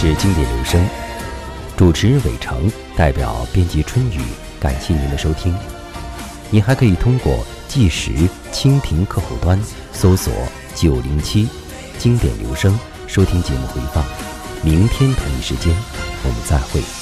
是经典留声，主持人伟成，代表编辑春雨，感谢您的收听。您还可以通过计时蜻蜓客户端搜索907经典留声收听节目回放。明天同一时间我们再会。